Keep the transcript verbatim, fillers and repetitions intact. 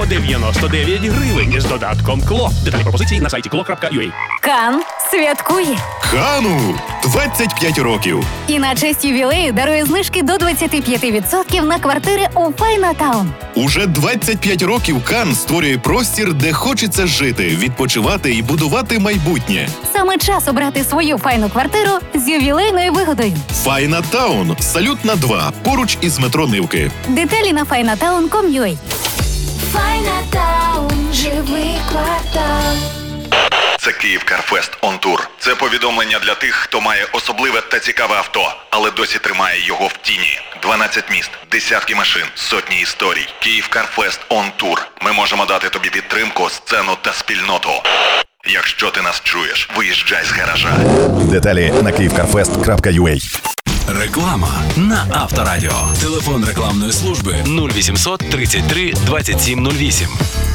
дев'яносто дев'ять гривень з додатком КЛО. Деталі пропозиції на сайті кей ел о крапка ю а. Кан святкує. Хану двадцять п'ять років. І на честь ювілею дарує знижки до двадцять п'ять відсотків на квартири у Файнатаун. Уже двадцять п'ять років Кан створює простір, де хочеться жити, відпочивати і будувати майбутнє. Саме час обрати свою файну квартиру з ювілейною вигодою. Файна Таун, Салютна два, поруч із метро Нивки. Деталі на файнатаун крапка ком крапка ю а. Файнатаун, живий квартал. Це Київ Карфест Он Тур. Це повідомлення для тих, хто має особливе та цікаве авто, але досі тримає його в тіні. дванадцять міст, десятки машин, сотні історій. Київ Карфест Он Тур. Ми можемо дати тобі підтримку, сцену та спільноту. Якщо ти нас чуєш, виїжджай з гаража. Деталі на київ карфест крапка ю а. Реклама на Авторадіо. Телефон рекламної служби нуль вісімсот тридцять три двадцять сім нуль вісім.